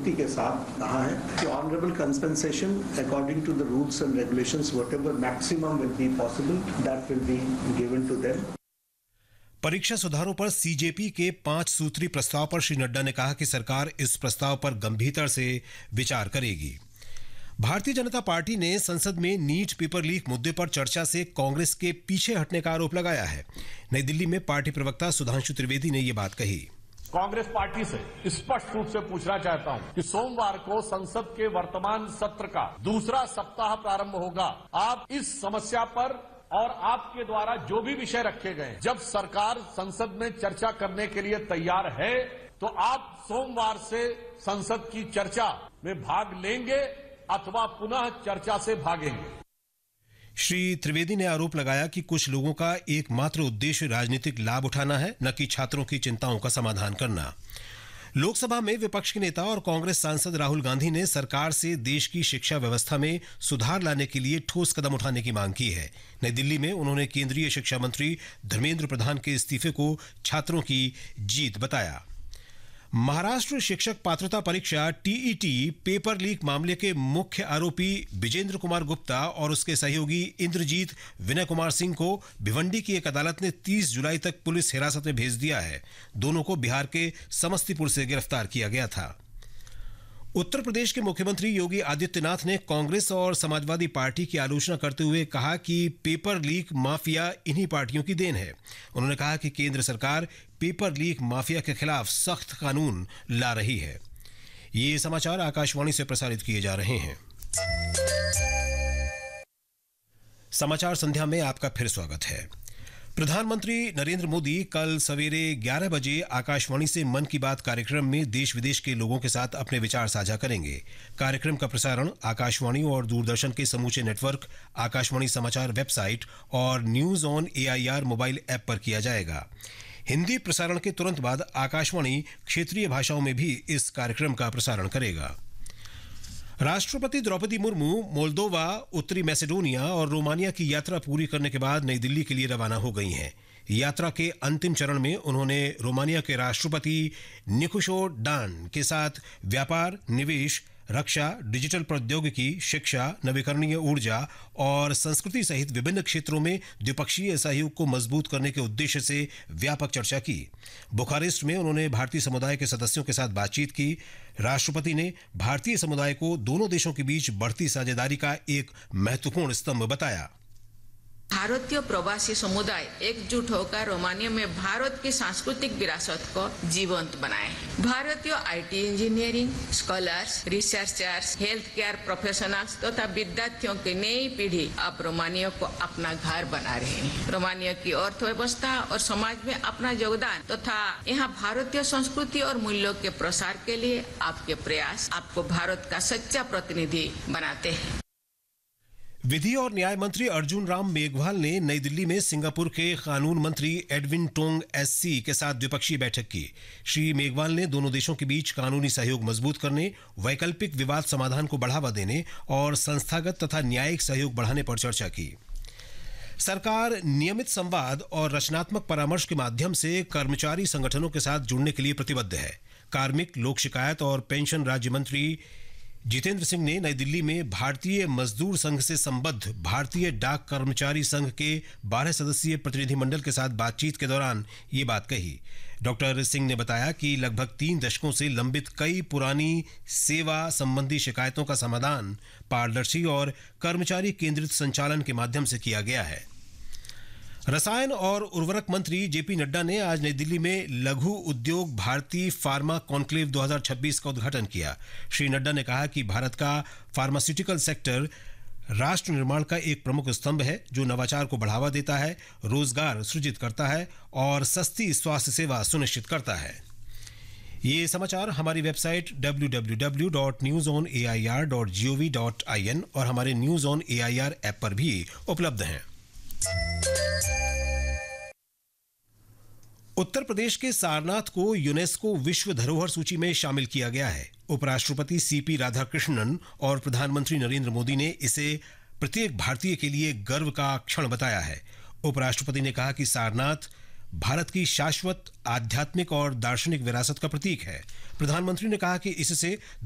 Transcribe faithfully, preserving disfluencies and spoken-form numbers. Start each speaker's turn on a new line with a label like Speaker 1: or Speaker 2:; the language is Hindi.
Speaker 1: मजबूती के साथ कहा है कि honourable compensation according to the rules and regulations whatever maximum will be possible that will be given to them.
Speaker 2: परीक्षा सुधारों पर सीजेपी के पांच सूत्री प्रस्ताव पर श्री नड्डा ने कहा कि सरकार इस प्रस्ताव पर गंभीरता से विचार करेगी। भारतीय जनता पार्टी ने संसद में नीट पेपर लीक मुद्दे पर चर्चा से कांग्रेस के पीछे हटने का आरोप लगाया है। नई दिल्ली में पार्टी प्रवक्ता सुधांशु त्रिवेदी ने ये बात कही।
Speaker 3: कांग्रेस पार्टी से स्पष्ट रूप से पूछना चाहता हूं कि सोमवार को संसद के वर्तमान सत्र का दूसरा सप्ताह प्रारंभ होगा। आप इस समस्या पर और आपके द्वारा जो भी विषय रखे गए, जब सरकार संसद में चर्चा करने के लिए तैयार है तो आप सोमवार से संसद की चर्चा में भाग लेंगे अथवा पुनः चर्चा से भागेंगे।
Speaker 2: श्री त्रिवेदी ने आरोप लगाया कि कुछ लोगों का एकमात्र उद्देश्य राजनीतिक लाभ उठाना है, न कि छात्रों की चिंताओं का समाधान करना। लोकसभा में विपक्ष के नेता और कांग्रेस सांसद राहुल गांधी ने सरकार से देश की शिक्षा व्यवस्था में सुधार लाने के लिए ठोस कदम उठाने की मांग की है। नई दिल्ली में उन्होंने केंद्रीय शिक्षा मंत्री धर्मेंद्र प्रधान के इस्तीफे को छात्रों की जीत बताया। महाराष्ट्र शिक्षक पात्रता परीक्षा टीईटी पेपर लीक मामले के मुख्य आरोपी विजेंद्र कुमार गुप्ता और उसके सहयोगी इंद्रजीत विनय कुमार सिंह को भिवंडी की एक अदालत ने तीस जुलाई तक पुलिस हिरासत में भेज दिया है। दोनों को बिहार के समस्तीपुर से गिरफ्तार किया गया था। उत्तर प्रदेश के मुख्यमंत्री योगी आदित्यनाथ ने कांग्रेस और समाजवादी पार्टी की आलोचना करते हुए कहा कि पेपर लीक माफिया इन्हीं पार्टियों की देन है। उन्होंने कहा कि केंद्र सरकार पेपर लीक माफिया के खिलाफ सख्त कानून ला रही है। ये समाचार आकाशवाणी से प्रसारित किए जा रहे हैं। समाचार संध्या में आपका फिर स्वागत है। प्रधानमंत्री नरेंद्र मोदी कल सवेरे ग्यारह बजे आकाशवाणी से मन की बात कार्यक्रम में देश विदेश के लोगों के साथ अपने विचार साझा करेंगे। कार्यक्रम का प्रसारण आकाशवाणी और दूरदर्शन के समूचे नेटवर्क, आकाशवाणी समाचार वेबसाइट और news on AIR mobile app पर किया जाएगा। हिंदी प्रसारण के तुरंत बाद आकाशवाणी क्षेत्रीय भाषाओं में भी इस कार्यक्रम का प्रसारण करेगा। राष्ट्रपति द्रौपदी मुर्मू मोल्दोवा, उत्तरी मैसेडोनिया और रोमानिया की यात्रा पूरी करने के बाद नई दिल्ली के लिए रवाना हो गई हैं। यात्रा के अंतिम चरण में उन्होंने रोमानिया के राष्ट्रपति निकुशो डान के साथ व्यापार, निवेश, रक्षा, डिजिटल प्रौद्योगिकी, शिक्षा, नवीकरणीय ऊर्जा और संस्कृति सहित विभिन्न क्षेत्रों में द्विपक्षीय सहयोग को मजबूत करने के उद्देश्य से व्यापक चर्चा की। बुखारेस्ट में उन्होंने भारतीय समुदाय के सदस्यों के साथ बातचीत की। राष्ट्रपति ने भारतीय समुदाय को दोनों देशों के बीच बढ़ती साझेदारी का एक महत्वपूर्ण स्तंभ बताया।
Speaker 4: भारतीय प्रवासी समुदाय एकजुट होकर रोमानिया में भारत की सांस्कृतिक विरासत को जीवंत बनाए। भारतीय IT engineering, scholars, researchers, health care professionals तथा तो विद्यार्थियों की नई पीढ़ी अब रोमानिया को अपना घर बना रहे हैं। रोमानिया की अर्थव्यवस्था और समाज में अपना योगदान तथा तो यहाँ भारतीय संस्कृति और मूल्यों के प्रसार के लिए आपके प्रयास आपको भारत का सच्चा प्रतिनिधि बनाते हैं।
Speaker 2: विधि और न्याय मंत्री अर्जुन राम मेघवाल ने नई दिल्ली में सिंगापुर के कानून मंत्री एडविन टोंग एससी के साथ द्विपक्षीय बैठक की। श्री मेघवाल ने दोनों देशों के बीच कानूनी सहयोग मजबूत करने, वैकल्पिक विवाद समाधान को बढ़ावा देने और संस्थागत तथा न्यायिक सहयोग बढ़ाने पर चर्चा की। सरकार नियमित संवाद और रचनात्मक परामर्श के माध्यम से कर्मचारी संगठनों के साथ जुड़ने के लिए प्रतिबद्ध है। कार्मिक, लोक शिकायत और पेंशन राज्य मंत्री जितेंद्र सिंह ने नई दिल्ली में भारतीय मजदूर संघ से संबद्ध भारतीय डाक कर्मचारी संघ के बारह सदस्यीय प्रतिनिधिमंडल के साथ बातचीत के दौरान ये बात कही। डॉक्टर सिंह ने बताया कि लगभग तीन दशकों से लंबित कई पुरानी सेवा संबंधी शिकायतों का समाधान पारदर्शी और कर्मचारी केंद्रित संचालन के माध्यम से किया गया है। रसायन और उर्वरक मंत्री जेपी नड्डा ने आज नई दिल्ली में लघु उद्योग भारतीय फार्मा कॉन्क्लेव दो हज़ार छब्बीस का उद्घाटन किया। श्री नड्डा ने कहा कि भारत का फार्मास्यूटिकल सेक्टर राष्ट्र निर्माण का एक प्रमुख स्तंभ है, जो नवाचार को बढ़ावा देता है, रोजगार सृजित करता है और सस्ती स्वास्थ्य सेवा सुनिश्चित करता है। ये समाचार हमारी website W W W dot news on A I R dot G O V dot I N और हमारे news on A I R app पर भी उपलब्ध हैं। उत्तर प्रदेश के सारनाथ को यूनेस्को विश्व धरोहर सूची में शामिल किया गया है। उपराष्ट्रपति सीपी राधाकृष्णन और प्रधानमंत्री नरेंद्र मोदी ने इसे प्रत्येक भारतीय के लिए गर्व का क्षण बताया है। उपराष्ट्रपति ने कहा कि सारनाथ भारत की शाश्वत आध्यात्मिक और दार्शनिक विरासत का प्रतीक है। प्रधानमंत्री ने कहा कि इससे